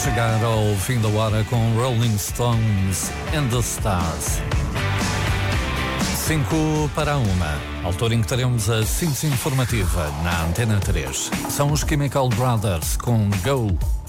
chegar ao fim da hora com Rolling Stones and the Stars. 5 para 1, altura em que teremos a síntese informativa na Antena 3. São os Chemical Brothers com Go.